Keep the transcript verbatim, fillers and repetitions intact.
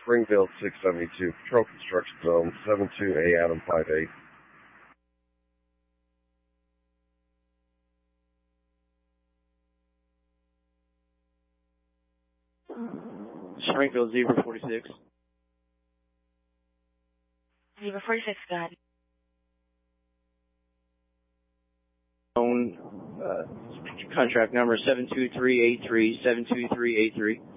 Springfield six seventy-two, Patrol Construction Zone, seven two A Adam five eight. Springfield Zebra forty-six. Zebra forty-six, go ahead. Phone, uh, contract number seven two three eight three, seven two three eight three.